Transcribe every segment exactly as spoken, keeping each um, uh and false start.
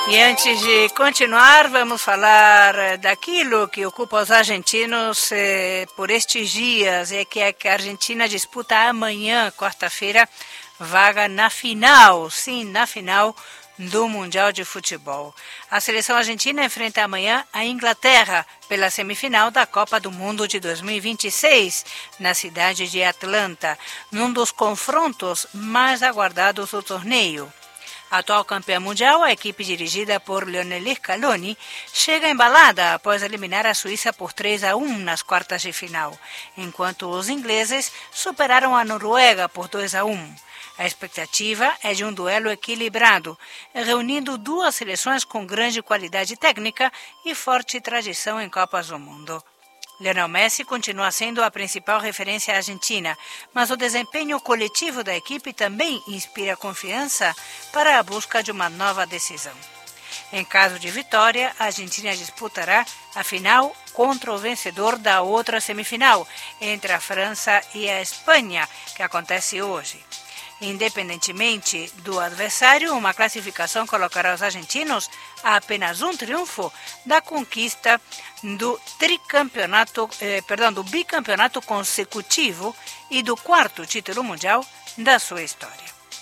E antes de continuar, vamos falar daquilo que ocupa os argentinos eh, por estes dias, é que, é que a Argentina disputa amanhã, quarta-feira, vaga na final, sim, na final do Mundial de Futebol. A seleção argentina enfrenta amanhã a Inglaterra pela semifinal da Copa do Mundo de dois mil e vinte e seis, na cidade de Atlanta, num dos confrontos mais aguardados do torneio. A atual campeã mundial, a equipe dirigida por Lionel Scaloni, chega embalada após eliminar a Suíça por três a um nas quartas de final, enquanto os ingleses superaram a Noruega por dois a um. A expectativa é de um duelo equilibrado, reunindo duas seleções com grande qualidade técnica e forte tradição em Copas do Mundo. Lionel Messi continua sendo a principal referência argentina, mas o desempenho coletivo da equipe também inspira confiança para a busca de uma nova decisão. Em caso de vitória, a Argentina disputará a final contra o vencedor da outra semifinal, entre a França e a Espanha, que acontece hoje. Independentemente do adversário, uma classificação colocará os argentinos a apenas um triunfo da conquista do tricampeonato, eh, perdão, do bicampeonato consecutivo e do quarto título mundial da sua história.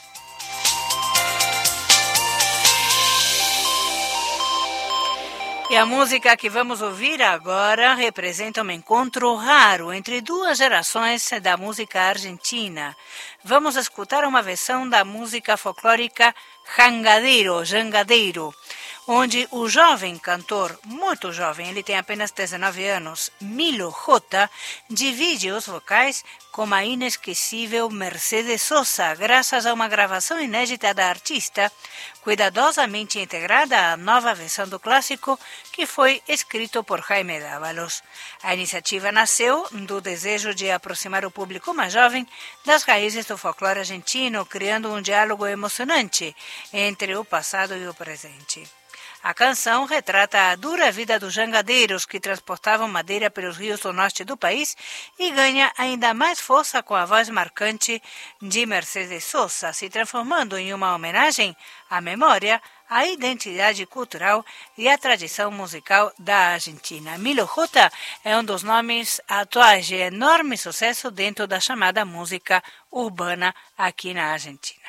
E a música que vamos ouvir agora representa um encontro raro entre duas gerações da música argentina. Vamos escutar uma versão da música folclórica Jangadeiro, Jangadeiro, onde o jovem cantor, muito jovem, ele tem apenas dezenove anos, Milo J, divide os vocais com a inesquecível Mercedes Sosa, graças a uma gravação inédita da artista, cuidadosamente integrada à nova versão do clássico que foi escrito por Jaime Dávalos. A iniciativa nasceu do desejo de aproximar o público mais jovem das raízes do folclore argentino, criando um diálogo emocionante entre o passado e o presente. A canção retrata a dura vida dos jangadeiros que transportavam madeira pelos rios do norte do país e ganha ainda mais força com a voz marcante de Mercedes Sosa, se transformando em uma homenagem à memória, à identidade cultural e à tradição musical da Argentina. Milo J é um dos nomes atuais de enorme sucesso dentro da chamada música urbana aqui na Argentina.